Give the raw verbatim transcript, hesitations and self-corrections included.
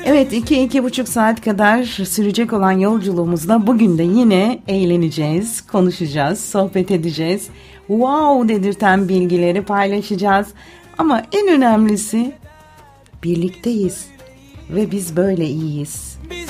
Evet, iki iki buçuk saat kadar sürecek olan yolculuğumuzda bugün de yine eğleneceğiz, konuşacağız, sohbet edeceğiz. Wow dedirten bilgileri paylaşacağız. Ama en önemlisi birlikteyiz ve biz böyle iyiyiz.